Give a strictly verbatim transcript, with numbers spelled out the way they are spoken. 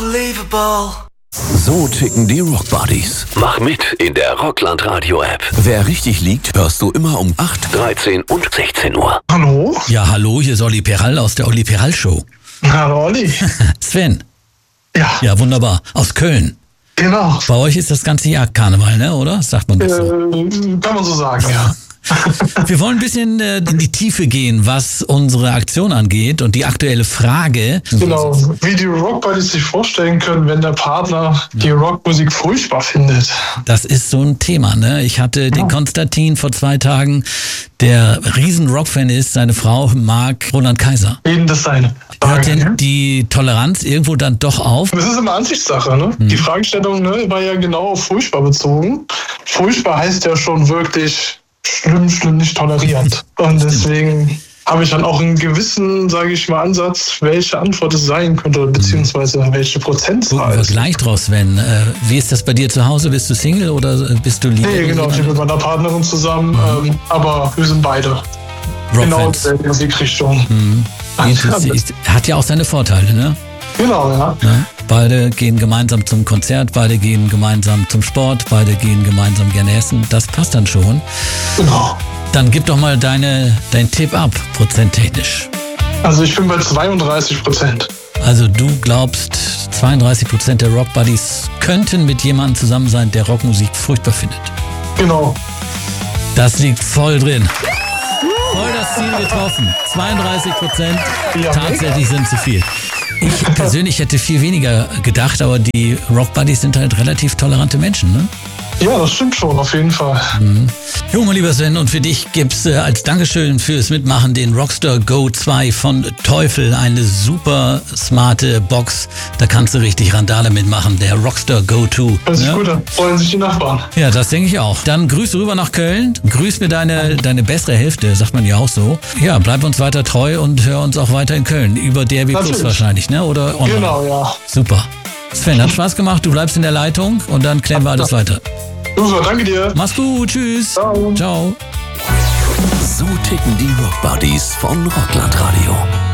Unbelievable. So ticken die Rock Buddies. Mach mit in der Rockland Radio App. Wer richtig liegt, hörst du immer um acht, dreizehn und sechzehn Uhr. Hallo? Ja, hallo, hier ist Olli Peral aus der Olli Peral Show. Hallo Olli. Sven. Ja. Ja, wunderbar. Aus Köln. Genau. Bei euch ist das ganze Jahr Karneval, ne? Oder? Sagt man das so? Äh, kann man so sagen, ja. Wir wollen ein bisschen äh, in die Tiefe gehen, was unsere Aktion angeht und die aktuelle Frage. Genau, wie die Rock Buddies sich vorstellen können, wenn der Partner die Rockmusik furchtbar findet. Das ist so ein Thema, ne? Ich hatte ja. den Konstantin vor zwei Tagen, der riesen Rockfan ist, seine Frau mag Roland Kaiser. Eben das seine. Hört denn die Toleranz irgendwo dann doch auf? Das ist immer Ansichtssache, ne? Hm. Die Fragestellung ne, war ja genau auf furchtbar bezogen. Furchtbar heißt ja schon wirklich schlimm, schlimm, nicht tolerierend. Und deswegen habe ich dann auch einen gewissen, sage ich mal, Ansatz, welche Antwort es sein könnte, beziehungsweise welche Prozentzahl. Gucken wir gleich draus, Sven. Äh, wie ist das bei dir zu Hause? Bist du Single oder bist du lieber? Nee, genau, ich bin mit meiner Partnerin zusammen, mhm. ähm, aber wir sind beide genau in der Musikrichtung. Mhm. Hat ja auch seine Vorteile, ne? Genau, ja. ja. Beide gehen gemeinsam zum Konzert, beide gehen gemeinsam zum Sport, beide gehen gemeinsam gerne essen. Das passt dann schon. Genau. Dann gib doch mal deine, deinen Tipp ab, prozenttechnisch. Also ich bin bei zweiunddreißig Prozent. Also du glaubst, zweiunddreißig Prozent der Rock Buddies könnten mit jemandem zusammen sein, der Rockmusik furchtbar findet. Genau. Das liegt voll drin. Voll das Ziel getroffen. zweiunddreißig Prozent. Ja, tatsächlich sind zu viel. Ich persönlich hätte viel weniger gedacht, aber die Rock Buddies sind halt relativ tolerante Menschen, ne? Ja, das stimmt schon, auf jeden Fall. Mhm. Jo, mein lieber Sven, und für dich gibt's äh, als Dankeschön fürs Mitmachen den Rockstar Go zwei von Teufel. Eine super smarte Box. Da kannst du richtig Randale mitmachen. Der Rockstar Go zwei. Hört sich gut an. Freuen sich die Nachbarn. Ja, das denke ich auch. Dann grüß rüber nach Köln. Grüß mir deine, deine bessere Hälfte, sagt man ja auch so. Ja, bleib uns weiter treu und hör uns auch weiter in Köln. Über D R B Plus wahrscheinlich, ne? Oder online? Genau, ja. Super. Sven, hat Spaß gemacht. Du bleibst in der Leitung und dann klären wir alles weiter. Super, danke dir. Mach's gut, tschüss. Ciao. Ciao. So ticken die Rock Buddies von Rockland Radio.